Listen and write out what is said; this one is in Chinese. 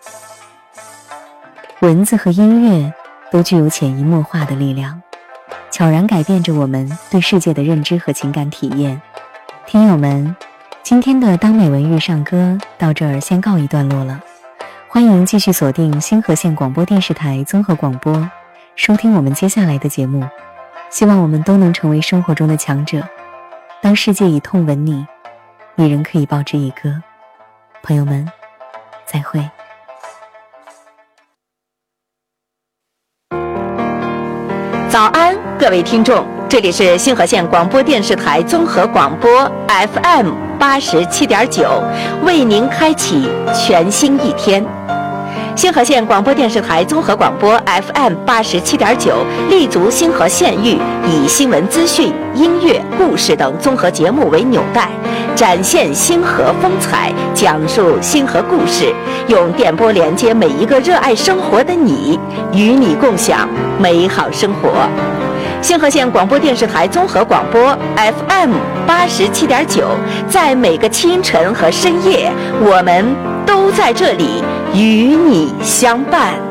文字和音乐都具有潜移默化的力量，悄然改变着我们对世界的认知和情感体验。听友们，今天的当美文遇上歌到这儿先告一段落了，欢迎继续锁定星河县广播电视台综合广播，收听我们接下来的节目。希望我们都能成为生活中的强者，当世界以痛吻你，你仍可以报之以歌。朋友们，再会。 早安，各位听众，这里是星河县广播电视台综合广播 FM 87.9，为您开启全新一天。星河县广播电视台综合广播 FM 87.9立足星河县域，以新闻资讯、音乐、故事等综合节目为纽带，展现星河风采，讲述星河故事，用电波连接每一个热爱生活的你，与你共享美好生活。星河县广播电视台综合广播 FM 87.9，在每个清晨和深夜，我们都在这里与你相伴。